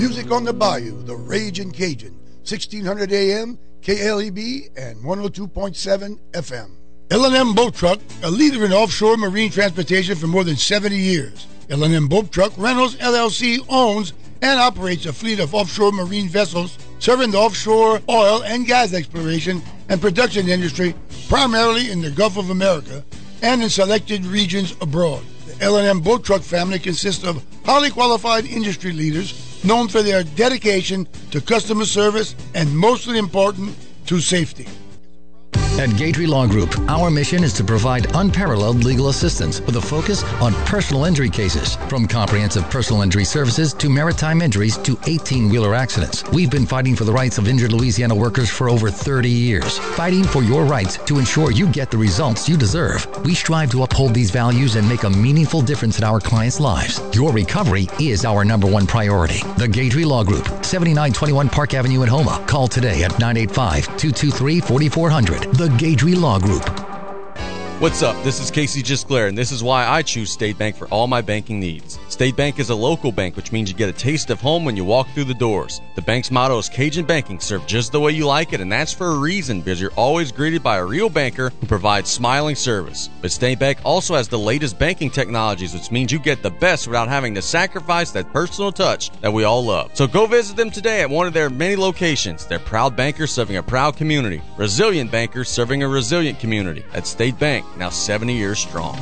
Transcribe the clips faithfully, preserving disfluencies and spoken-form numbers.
Music on the Bayou, the Ragin' Cajun, sixteen hundred A M, K L E B, and one oh two point seven F M. L and M Boat Truck, a leader in offshore marine transportation for more than seventy years. L and M Boat Truck Rentals, L L C owns and operates a fleet of offshore marine vessels serving the offshore oil and gas exploration and production industry, primarily in the Gulf of America and in selected regions abroad. The L and M Boat Truck family consists of highly qualified industry leaders known for their dedication to customer service and, mostly important, to safety. At Gatry Law Group, our mission is to provide unparalleled legal assistance with a focus on personal injury cases. From comprehensive personal injury services to maritime injuries to eighteen-wheeler accidents. We've been fighting for the rights of injured Louisiana workers for over thirty years. Fighting for your rights to ensure you get the results you deserve. We strive to uphold these values and make a meaningful difference in our clients' lives. Your recovery is our number one priority. The Gatry Law Group, seventy-nine twenty-one Park Avenue in Homa. Call today at nine eight five, two two three, four four zero zero. The Gatry Law Group. What's up? This is Casey Gisclair, and this is why I choose State Bank for all my banking needs. State Bank is a local bank, which means you get a taste of home when you walk through the doors. The bank's motto is Cajun Banking, served just the way you like it, and that's for a reason, because you're always greeted by a real banker who provides smiling service. But State Bank also has the latest banking technologies, which means you get the best without having to sacrifice that personal touch that we all love. So go visit them today at one of their many locations. They're proud bankers serving a proud community. Resilient bankers serving a resilient community. At State Bank, now seventy years strong.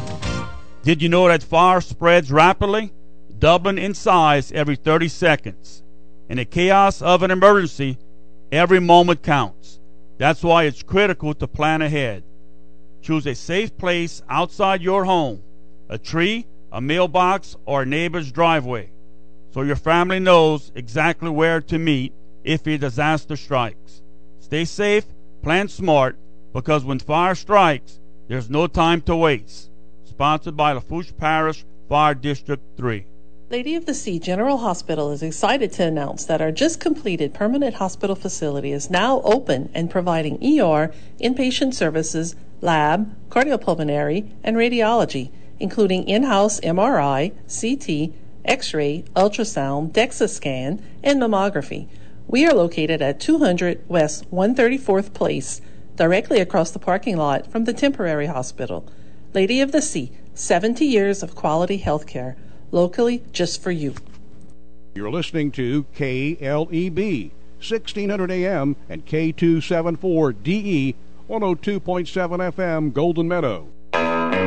Did you know that fire spreads rapidly, doubling in size every thirty seconds? In the chaos of an emergency, every moment counts. That's why it's critical to plan ahead. Choose a safe place outside your home, a tree, a mailbox, or a neighbor's driveway, so your family knows exactly where to meet if a disaster strikes. Stay safe, plan smart, because when fire strikes, there's no time to waste. Sponsored by Lafourche Parish Fire District three. Lady of the Sea General Hospital is excited to announce that our just completed permanent hospital facility is now open and providing E R, inpatient services, lab, cardiopulmonary, and radiology, including in-house M R I, C T, X-ray, ultrasound, DEXA scan, and mammography. We are located at two hundred West one hundred thirty-fourth Place, directly across the parking lot from the temporary hospital. Lady of the Sea, seventy years of quality health care, locally just for you. You're listening to K L E B, sixteen hundred A M and K two seventy-four D E, one oh two point seven F M, Golden Meadow.